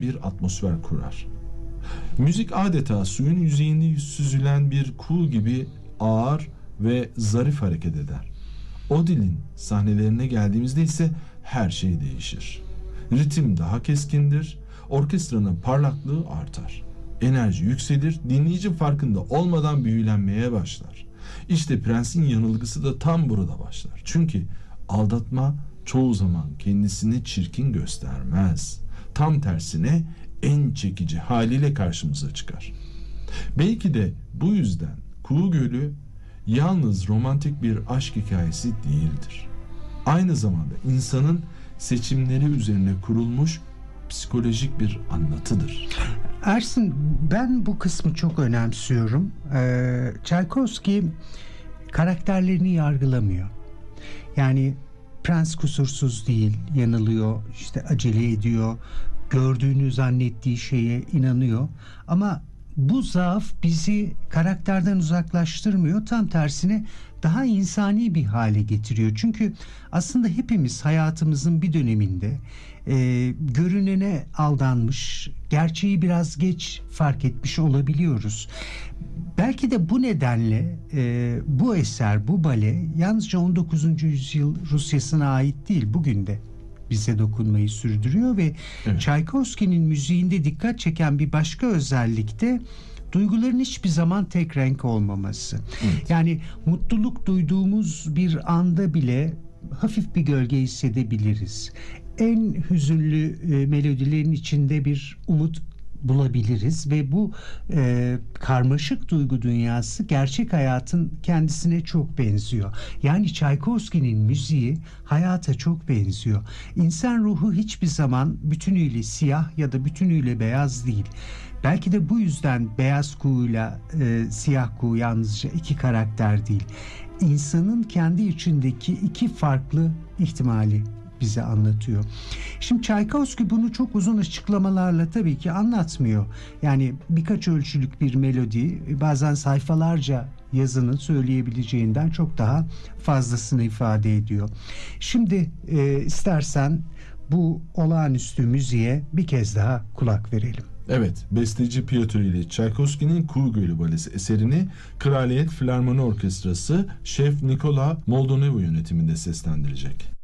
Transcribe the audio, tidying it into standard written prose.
bir atmosfer kurar. Müzik adeta suyun yüzeyinde süzülen bir kuğu gibi ağır ve zarif hareket eder. Odil'in sahnelerine geldiğimizde ise her şey değişir. Ritim daha keskindir, orkestranın parlaklığı artar. Enerji yükselir, dinleyici farkında olmadan büyülenmeye başlar. İşte Prens'in yanılgısı da tam burada başlar. Çünkü aldatma çoğu zaman kendisini çirkin göstermez. Tam tersine en çekici haliyle karşımıza çıkar. Belki de bu yüzden Kuğu Gölü yalnız romantik bir aşk hikayesi değildir. Aynı zamanda insanın seçimleri üzerine kurulmuş psikolojik bir anlatıdır. Ersin, ben bu kısmı çok önemsiyorum. Çaykovski karakterlerini yargılamıyor. Yani prens kusursuz değil, yanılıyor, işte acele ediyor, gördüğünü zannettiği şeye inanıyor. Ama bu zaaf bizi karakterden uzaklaştırmıyor. Tam tersine daha insani bir hale getiriyor. Çünkü aslında hepimiz hayatımızın bir döneminde görünene aldanmış, gerçeği biraz geç fark etmiş olabiliyoruz. Belki de bu nedenle bu eser, bu bale yalnızca 19. yüzyıl Rusyasına ait değil, bugün de bize dokunmayı sürdürüyor ve Evet. Çaykovski'nin müziğinde dikkat çeken bir başka özellik de duyguların hiçbir zaman tek renk olmaması. Evet. Yani mutluluk duyduğumuz bir anda bile hafif bir gölge hissedebiliriz. En hüzünlü melodilerin içinde bir umut bulabiliriz ve bu karmaşık duygu dünyası gerçek hayatın kendisine çok benziyor. Yani Çaykovski'nin müziği hayata çok benziyor. İnsan ruhu hiçbir zaman bütünüyle siyah ya da bütünüyle beyaz değil. Belki de bu yüzden beyaz kuğuyla siyah kuğu yalnızca iki karakter değil. İnsanın kendi içindeki iki farklı ihtimali bize anlatıyor. Şimdi Çaykovski bunu çok uzun açıklamalarla tabii ki anlatmıyor. Yani birkaç ölçülük bir melodi bazen sayfalarca yazının söyleyebileceğinden çok daha fazlasını ifade ediyor. Şimdi istersen bu olağanüstü müziğe bir kez daha kulak verelim. Evet, besteci Piotr İliç Çaykovski'nin Kuğu Gölü Balesi eserini Kraliyet Filarmoni Orkestrası Şef Nikola Moldonevo yönetiminde seslendirecek.